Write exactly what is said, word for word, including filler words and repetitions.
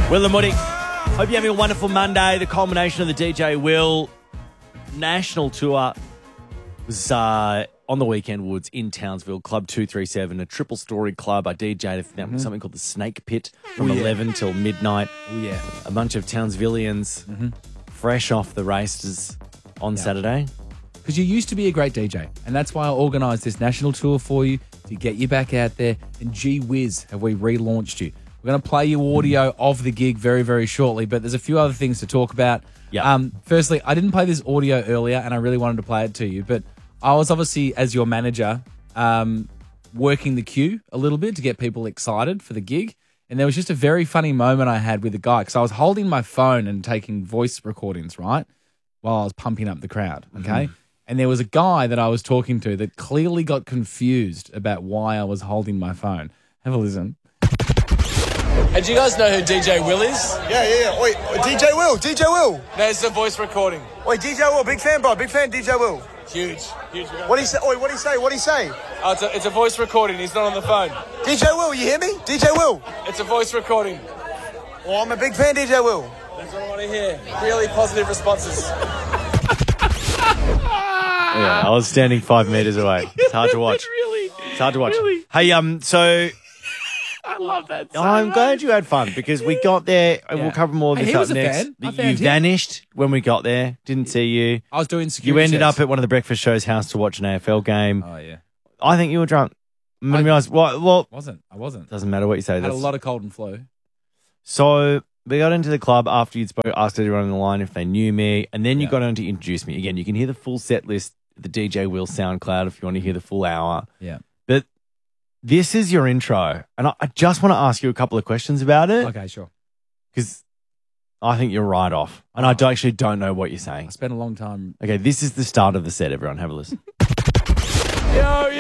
Will and Woody, hope you're having a wonderful Monday. The culmination of the D J Will national tour was uh, on the weekend, Woods, in Townsville, Club two three seven, a triple-story club. I D J'd at mm-hmm. something called the Snake Pit from oh, yeah. eleven till midnight. Oh, yeah. A bunch of Townsvillians mm-hmm. fresh off the races on yeah. Saturday. Because you used to be a great D J, and that's why I organised this national tour for you to get you back out there. And gee whiz, have we relaunched you. We're going to play you audio of the gig very, very shortly, but there's a few other things to talk about. Yep. Um, firstly, I didn't play this audio earlier, and I really wanted to play it to you, but I was obviously, as your manager, um, working the queue a little bit to get people excited for the gig, and there was just a very funny moment I had with a guy, because I was holding my phone and taking voice recordings, right, while I was pumping up the crowd, okay? Mm-hmm. And there was a guy that I was talking to that clearly got confused about why I was holding my phone. Have a listen. Hey, do you guys know who D J Will is? Yeah, yeah, yeah. Wait, D J Will, D J Will. There's the voice recording. Wait, D J Will, big fan, bro, big fan, D J Will. Huge, huge. What do he say? Wait, what do he say? What do he say? Oh, it's a, it's a voice recording. He's not on the phone. D J Will, you hear me? D J Will. It's a voice recording. Well, I'm a big fan, D J Will. That's what I want to hear. Really positive responses. Yeah, I was standing five metres away. It's hard to watch. Really? It's hard to watch. Really? Hey, um, so... I love that so I'm much. glad you had fun, because we got there, and Yeah. we'll cover more of Hey, this he up was a next. fan. I You found him. vanished when we got there. Didn't see you. I was doing security You ended checks. up at one of the breakfast show's house to watch an A F L game. Oh, yeah. I think you were drunk. I didn't realise. Well, well, Wasn't. I wasn't. doesn't matter what you say. I had a That's- lot of cold and flu. So we got into the club after you'd spoke, asked everyone on the line if they knew me, and then you Yeah. got on to introduce me. Again, you can hear the full set list at the D J Will SoundCloud if you want to hear the full hour. Yeah. But this is your intro, and I, I just want to ask you a couple of questions about it, Okay, sure. because I think you're right off, and I do- actually don't know what you're I saying. spent a long time. Okay, this is the start of the set, everyone. Have a listen. Yo,